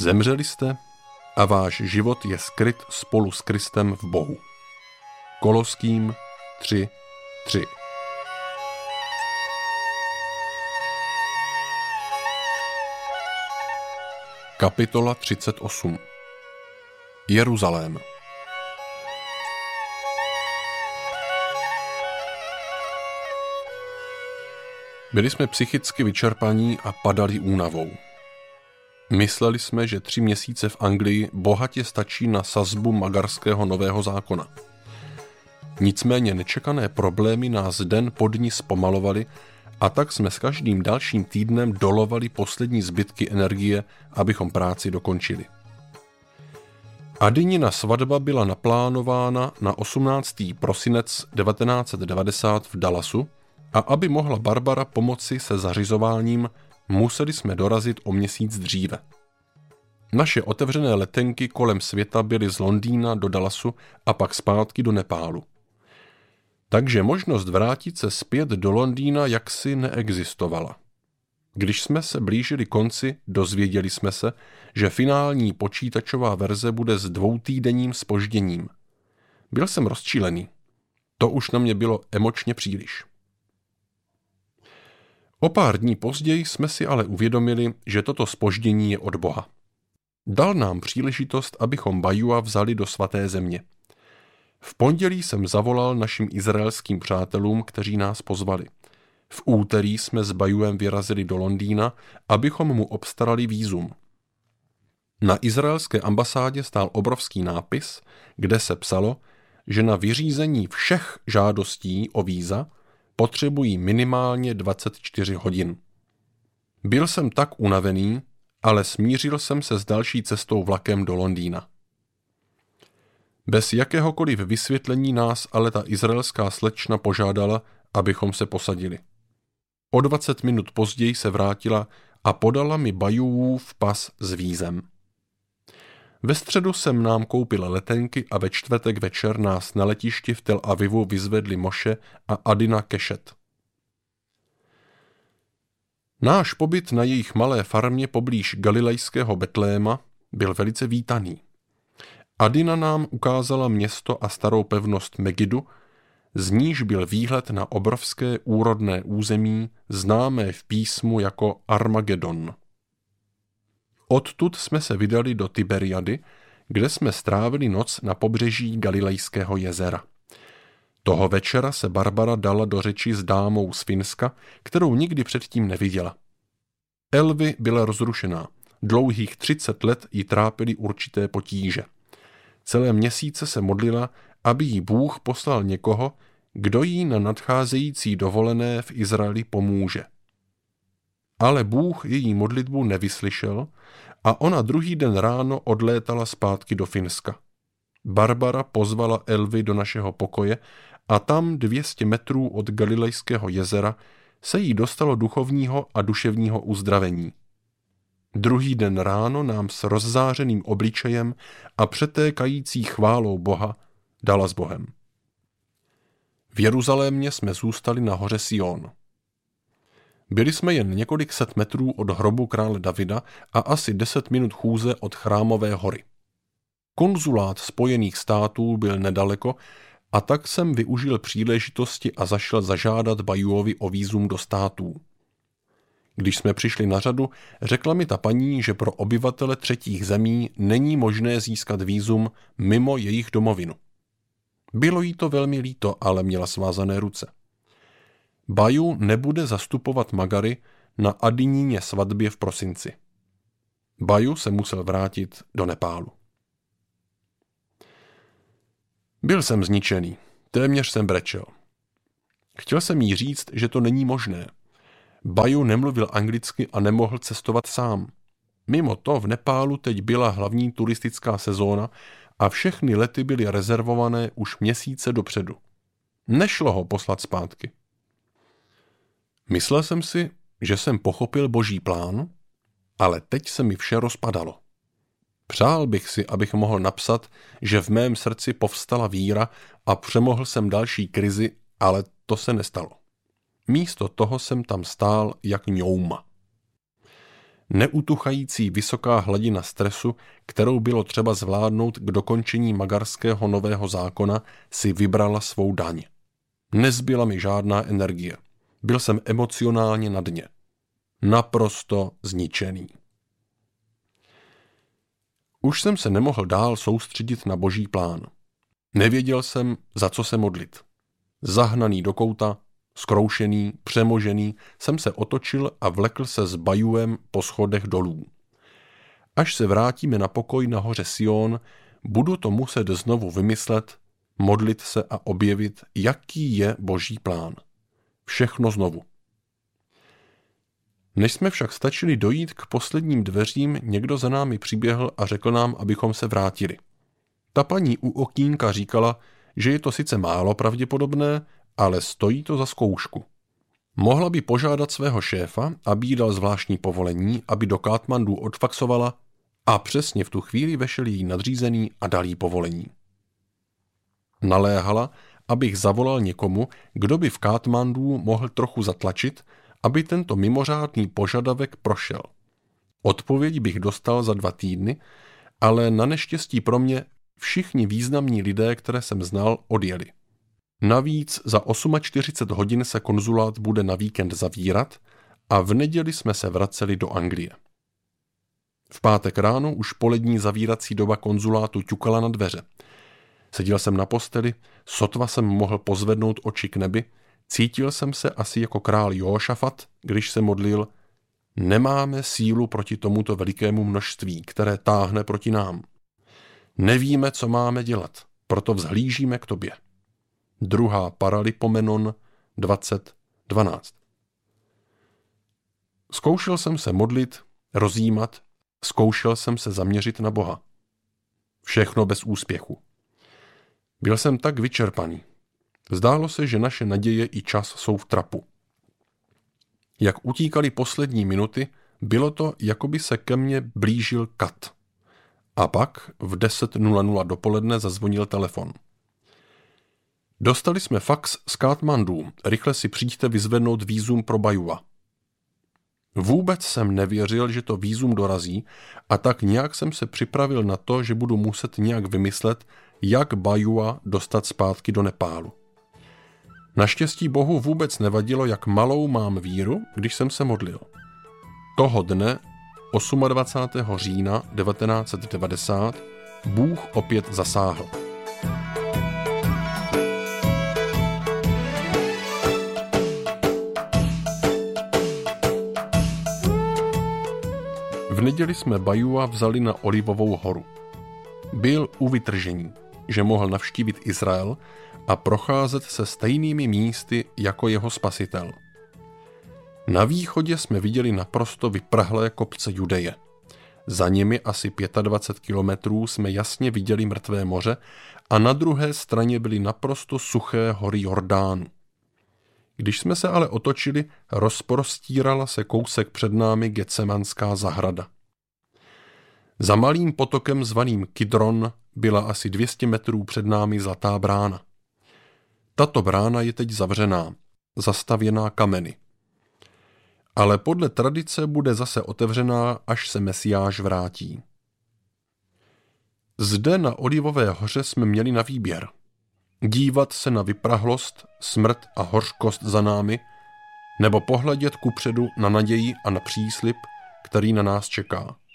Zemřeli jste a váš život je skryt spolu s Kristem v Bohu. Koloským 3:3. Kapitola 38. Jeruzalém. Byli jsme psychicky vyčerpaní a padali únavou. Mysleli jsme, že 3 měsíce v Anglii bohatě stačí na sazbu magarského nového zákona. Nicméně nečekané problémy nás den po dni zpomalovaly a tak jsme s každým dalším týdnem dolovali poslední zbytky energie, abychom práci dokončili. Adinina svatba byla naplánována na 18. prosinec 1990 v Dallasu a aby mohla Barbara pomoci se zařizováním, museli jsme dorazit o měsíc dříve. Naše otevřené letenky kolem světa byly z Londýna do Dallasu a pak zpátky do Nepálu. Takže možnost vrátit se zpět do Londýna jaksi neexistovala. Když jsme se blížili konci, dozvěděli jsme se, že finální počítačová verze bude s 2týdenním zpožděním. Byl jsem rozčílený. To už na mě bylo emočně příliš. O pár dní později jsme si ale uvědomili, že toto zpoždění je od Boha. Dal nám příležitost, abychom Bajua vzali do svaté země. V pondělí jsem zavolal našim izraelským přátelům, kteří nás pozvali. V úterý jsme s Bajuem vyrazili do Londýna, abychom mu obstarali vízum. Na izraelské ambasádě stál obrovský nápis, kde se psalo, že na vyřízení všech žádostí o víza potřebují minimálně 24 hodin. Byl jsem tak unavený, ale smířil jsem se s další cestou vlakem do Londýna. Bez jakéhokoliv vysvětlení nás ale ta izraelská slečna požádala, abychom se posadili. O 20 minut později se vrátila a podala mi Bajuův pas s vízem. Ve středu jsem nám koupil letenky a ve čtvrtek večer nás na letišti v Tel Avivu vyzvedli Moše a Adina Kešet. Náš pobyt na jejich malé farmě poblíž galilejského Betléma byl velice vítaný. Adina nám ukázala město a starou pevnost Megidu, z níž byl výhled na obrovské úrodné území, známé v písmu jako Armagedon. Odtud jsme se vydali do Tiberiady, kde jsme strávili noc na pobřeží Galilejského jezera. Toho večera se Barbara dala do řeči s dámou z Finska, kterou nikdy předtím neviděla. Elvy byla rozrušená. Dlouhých 30 let jí trápily určité potíže. Celé měsíce se modlila, aby jí Bůh poslal někoho, kdo jí na nadcházející dovolené v Izraeli pomůže. Ale Bůh její modlitbu nevyslyšel a ona druhý den ráno odlétala zpátky do Finska. Barbara pozvala Elvy do našeho pokoje a tam 200 metrů od Galilejského jezera se jí dostalo duchovního a duševního uzdravení. Druhý den ráno nám s rozzářeným obličejem a přetékající chválou Boha dala s Bohem. V Jeruzalémě jsme zůstali na hoře Sion. Byli jsme jen několik set metrů od hrobu krále Davida a asi 10 minut chůze od Chrámové hory. Konzulát Spojených států byl nedaleko a tak jsem využil příležitosti a zašel zažádat Bajuovi o vízum do států. Když jsme přišli na řadu, řekla mi ta paní, že pro obyvatele třetích zemí není možné získat vízum mimo jejich domovinu. Bylo jí to velmi líto, ale měla svázané ruce. Baju nebude zastupovat Magary na Adinině svatbě v prosinci. Baju se musel vrátit do Nepálu. Byl jsem zničený, téměř jsem brečel. Chtěl jsem jí říct, že to není možné. Baju nemluvil anglicky a nemohl cestovat sám. Mimo to v Nepálu teď byla hlavní turistická sezóna a všechny lety byly rezervované už měsíce dopředu. Nešlo ho poslat zpátky. Myslel jsem si, že jsem pochopil Boží plán, ale teď se mi vše rozpadalo. Přál bych si, abych mohl napsat, že v mém srdci povstala víra a přemohl jsem další krizi, ale to se nestalo. Místo toho jsem tam stál jak ňouma. Neutuchající vysoká hladina stresu, kterou bylo třeba zvládnout k dokončení magarského nového zákona, si vybrala svou daň. Nezbyla mi žádná energie. Byl jsem emocionálně na dně. Naprosto zničený. Už jsem se nemohl dál soustředit na boží plán. Nevěděl jsem, za co se modlit. Zahnaný do kouta, zkroušený, přemožený, jsem se otočil a vlekl se s Bajuem po schodech dolů. Až se vrátíme na pokoj na hoře Sion, budu to muset znovu vymyslet, modlit se a objevit, jaký je boží plán. Všechno znovu. Než jsme však stačili dojít k posledním dveřím, někdo za námi přiběhl a řekl nám, abychom se vrátili. Ta paní u okýnka říkala, že je to sice málo pravděpodobné, ale stojí to za zkoušku. Mohla by požádat svého šéfa, aby jí dal zvláštní povolení, aby do Katmandu odfaxovala, a přesně v tu chvíli vešel její nadřízený a dal jí povolení. Naléhala, abych zavolal někomu, kdo by v Katmandu mohl trochu zatlačit, aby tento mimořádný požadavek prošel. Odpověď bych dostal za 2 týdny, ale na neštěstí pro mě všichni významní lidé, které jsem znal, odjeli. Navíc za 48 hodin se konzulát bude na víkend zavírat a v neděli jsme se vraceli do Anglie. V pátek ráno už polední zavírací doba konzulátu ťukala na dveře. Seděl jsem na posteli, sotva jsem mohl pozvednout oči k nebi, cítil jsem se asi jako král Jóšafat, když se modlil: nemáme sílu proti tomuto velikému množství, které táhne proti nám. Nevíme, co máme dělat, proto vzhlížíme k tobě. 2. Paralipomenon 20:12. Zkoušel jsem se modlit, rozjímat, zkoušel jsem se zaměřit na Boha. Všechno bez úspěchu. Byl jsem tak vyčerpaný. Zdálo se, že naše naděje i čas jsou v trapu. Jak utíkaly poslední minuty, bylo to, jako by se ke mně blížil kat. A pak v 10:00 dopoledne zazvonil telefon. Dostali jsme fax z Katmandu, rychle si přijďte vyzvednout vízum pro Bajua. Vůbec jsem nevěřil, že to vízum dorazí, a tak nějak jsem se připravil na to, že budu muset nějak vymyslet, jak Bajua dostat zpátky do Nepálu. Naštěstí Bohu vůbec nevadilo, jak malou mám víru, když jsem se modlil. Toho dne, 28. října 1990, Bůh opět zasáhl. V neděli jsme Bajua vzali na Olivovou horu. Byl u vytržení, že mohl navštívit Izrael a procházet se stejnými místy jako jeho spasitel. Na východě jsme viděli naprosto vyprahlé kopce Judeje. Za nimi asi 25 kilometrů jsme jasně viděli Mrtvé moře a na druhé straně byly naprosto suché hory Jordánu. Když jsme se ale otočili, rozprostírala se kousek před námi Getsemanská zahrada. Za malým potokem zvaným Kidron byla asi 200 metrů před námi Zlatá brána. Tato brána je teď zavřená, zastavěná kameny. Ale podle tradice bude zase otevřená, až se Mesiáš vrátí. Zde na Olivové hoře jsme měli na výběr. Dívat se na vyprahlost, smrt a hořkost za námi, nebo pohledět kupředu na naději a na příslib, který na nás čeká.